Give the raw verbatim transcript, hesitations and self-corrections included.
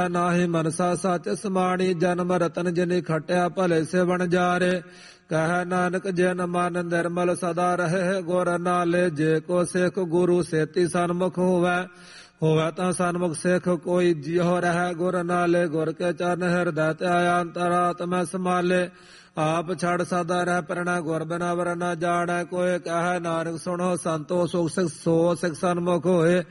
ਨਾਹੀ ਮਨਸਾ ਸੱਚ ਸਮਾਣੀ ਜਨਮ ਰਤਨ ਜਿਨੀ ਖਟਿਆ ਭਲੇ ਸਿਵਣ ਜਾਰੇ ਕਹਿ ਨਾਨਕ ਜਿਨ ਮਨ ਨਿਰਮਲ ਸਦਾ ਰਹੇ ਗੁਰ ਨਾਲੇ ਜੇ ਕੋ ਸਿੱਖ ਗੁਰੂ ਸੇਤੀ ਸਨਮੁਖ ਹੋਵੈ ਹੋਵੈ ਤਾਂ ਸਨਮੁਖ ਸਿੱਖ ਕੋਈ ਜਿਉ ਰਹਿ ਗੁਰ ਨਾਲੇ ਗੁਰ ਕੇ ਚਰਨ ਹਿਰਦੈ ਧਿਆਇਆ ਅੰਤਰਾਤਮੈ ਸਮਾਲੇ ਆਪ ਛੜ ਸਦਾ ਰਹਿ ਪਰਣਾ ਗੁਰ ਬਿਨਾ ਵਰ ਨਾ ਜਾਣੈ ਕੋਈ ਕਹਿ ਨਾਨਕ ਸੁਣੋ ਸੰਤੋ ਸੁਖ ਸਿਖ ਸੋ ਸਿਖ ਸਨਮੁਖ ਹੋਏ